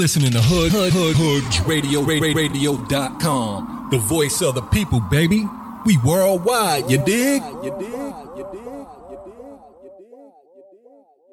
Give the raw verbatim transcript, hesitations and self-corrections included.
listening to Hood Hood Hood Hood Radio Radio dot com. The voice of the people, baby. We worldwide, you dig? You dig? You dig? You dig? You dig?